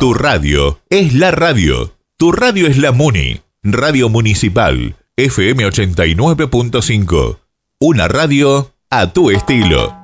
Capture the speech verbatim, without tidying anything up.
Tu radio es la radio. Tu radio es la Muni. Radio Municipal. F M ochenta y nueve punto cinco. Una radio a tu estilo.